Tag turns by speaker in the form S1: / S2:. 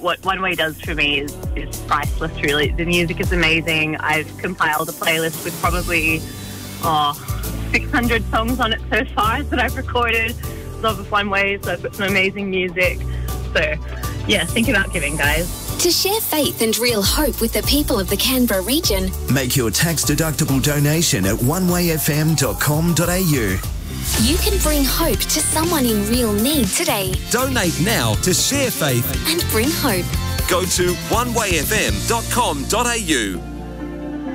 S1: what One Way does for me is priceless, really. The music is amazing. I've compiled a playlist with probably 600 songs on it so far that I've recorded. Love of One Way, so I've got some amazing music. So, yeah, think about giving, guys.
S2: To share faith and real hope with the people of the Canberra region,
S3: make your tax-deductible donation at onewayfm.com.au.
S2: You can bring hope to someone in real need today.
S4: Donate now to share faith
S2: and bring hope.
S4: Go to onewayfm.com.au.